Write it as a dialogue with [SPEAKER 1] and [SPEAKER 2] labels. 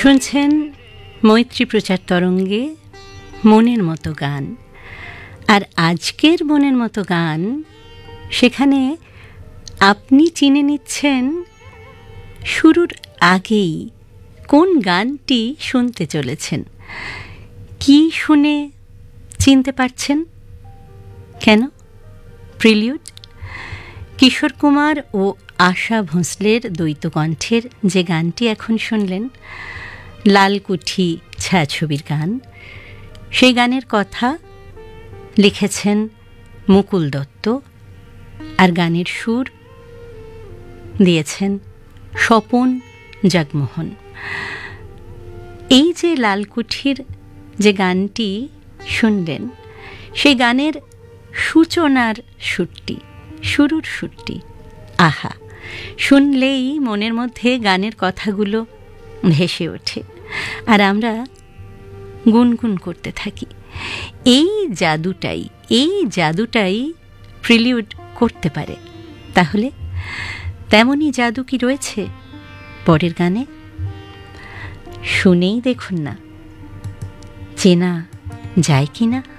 [SPEAKER 1] শুনছেন মৈত্রী প্রচার তরঙ্গে মনের মতো গান। আর আজকের মনের মতো গান, সেখানে আপনি চিনে নিচ্ছেন শুরুর আগেই কোন গানটি শুনতে চলেছেন। কি শুনে চিনতে পারছেন? কেন? প্রিলিউড, কিশোর কুমার ও আশা ভোঁসলের দ্বৈত কণ্ঠের যে গানটি এখন শুনলেন, লালকুঠি ছায়াছবির গান, সেই গানের কথা লিখেছেন মুকুল দত্ত, আর গানের সুর দিয়েছেন স্বপন জগমোহন। এই যে লালকুঠির যে গানটি শুনলেন, সেই গানের সূচনার সুরটি, শুরুর সুরটি, আহা, শুনলেই মনের মধ্যে গানের কথাগুলো ভেসে ওঠে, আর আমরা গুনগুন করতে থাকি। এই জাদুটাই প্রিলিউড করতে পারে। তাহলে তেমনই জাদু কি রয়েছে পরের গানে? শুনেই দেখুন না, চেনা যায় কি না।